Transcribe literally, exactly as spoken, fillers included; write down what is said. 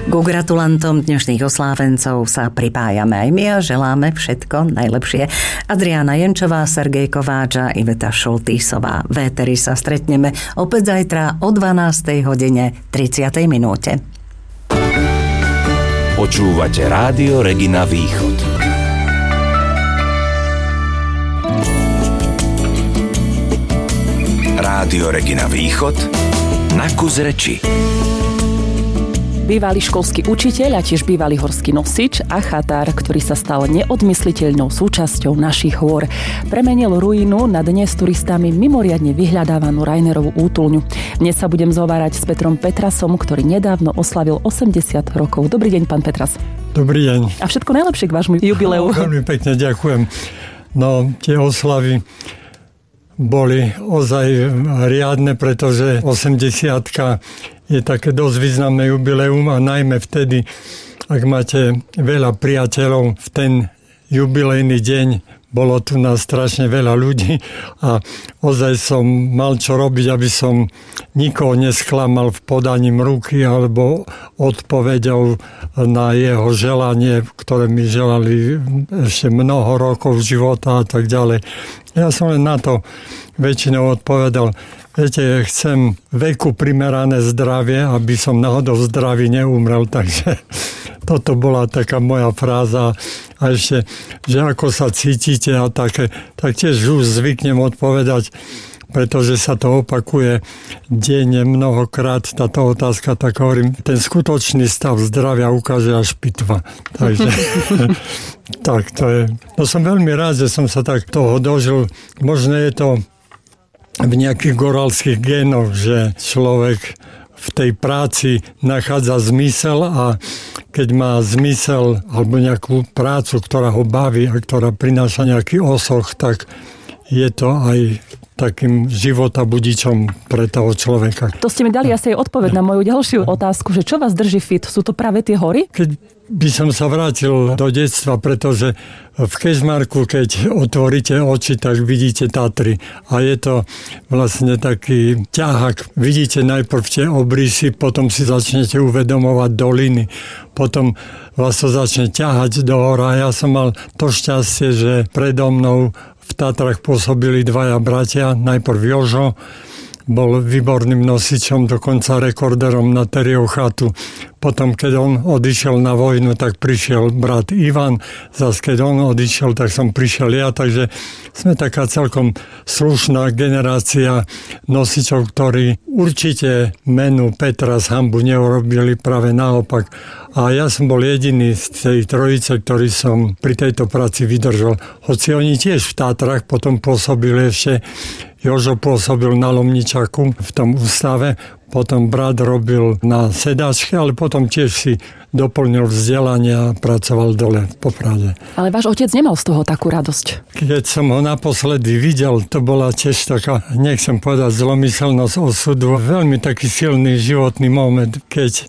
Ku gratulantom dnešných oslávencov sa pripájame aj my a želáme všetko najlepšie. Adriána Jenčová, Sergej Kováč a Iveta Šultísová. V éteri sa stretneme opäť zajtra o dvanástej hodine tridsiatej minúte. Počúvate Rádio Regina Východ. Rádio Regina Východ na kus reči. Bývalý školský učiteľ a tiež bývalý horský nosič a chatár, ktorý sa stal neodmysliteľnou súčasťou našich hôr. Premenil ruínu na dnes turistami mimoriadne vyhľadávanú Rainerovú útulňu. Dnes sa budem zhovárať s Petrom Petrasom, ktorý nedávno oslavil osemdesiat rokov. Dobrý deň, pán Petras. Dobrý deň. A všetko najlepšie k vášmu jubileu. No, veľmi pekne ďakujem. No, tie oslavy boli ozaj riadne, pretože osemdesiatka je také dosť významné jubileum a najmä vtedy, ak máte veľa priateľov v ten jubilejný deň, bolo tu nás strašne veľa ľudí a ozaj som mal čo robiť, aby som nikoho nesklamal v podaním ruky alebo odpovedou na jeho želanie, ktoré mi želali ešte mnoho rokov života a tak ďalej. Ja som len na to väčšinou odpovedal: viete, chcem veku primerané zdravie, aby som náhodou v zdraví neumrel, takže toto bola taká moja fráza. A ešte, že ako sa cítite a také, tak tiež už zvyknem odpovedať, pretože sa to opakuje denne mnohokrát, táto otázka, tak hovorím, ten skutočný stav zdravia ukáže až pitva. Takže tak to je. No som veľmi rád, že som sa tak toho dožil. Možno je to v nejakých goralských génoch, že človek v tej práci nachádza zmysel a keď má zmysel alebo nejakú prácu, ktorá ho baví a ktorá prináša nejaký osoch, tak je to aj takým životabudičom pre toho človeka. To ste mi dali asi aj odpoveď na moju ďalšiu otázku, že čo vás drží fit? Sú to práve tie hory? Keď by som sa vrátil do detstva, pretože v Kežmarku, keď otvoríte oči, tak vidíte Tatry. A je to vlastne taký ťahák. Vidíte najprv tie obrysy, potom si začnete uvedomovať doliny, potom vás to začne ťahať do hora. Ja som mal to šťastie, že predo mnou v Tatrach pôsobili dvaja bratia. Najprv Jožo, bol výborným nosičom, dokonca rekorderom na Teriov chatu. Potom, keď on odišiel na vojnu, tak prišiel brat Ivan. Zas, keď on odišiel, tak som prišiel ja. Takže sme taká celkom slušná generácia nosičov, ktorí určite menu Petra z hanbu neurobili, práve naopak. A ja som bol jediný z tej trojice, ktorý som pri tejto práci vydržal. Hoci oni tiež v Tátrach potom pôsobili ešte. Jožo pôsobil na Lomničaku v tom ústave, potom brat robil na sedačke, ale potom tiež si doplnil vzdelanie a pracoval dole v Poprade. Ale váš otec nemal z toho takú radosť. Keď som ho naposledy videl, to bola tiež taká, nechcem povedať, zlomyselnosť osudu, veľmi taký silný životný moment, keď